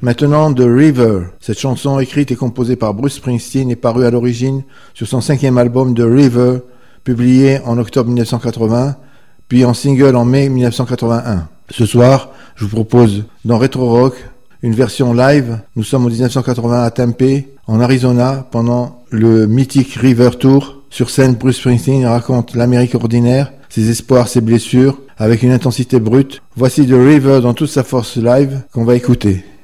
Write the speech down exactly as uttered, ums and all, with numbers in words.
Maintenant, The River. Cette chanson écrite et composée par Bruce Springsteen est parue à l'origine sur son cinquième album The River, publié en octobre dix-neuf cent quatre-vingts, puis en single en mai dix-neuf cent quatre-vingt-un. Ce soir, je vous propose dans Retro Rock une version live. Nous sommes en dix-neuf cent quatre-vingts à Tempe, en Arizona, pendant le mythique River Tour. Sur scène, Bruce Springsteen raconte l'Amérique ordinaire, ses espoirs, ses blessures, avec une intensité brute. Voici The River dans toute sa force live qu'on va écouter.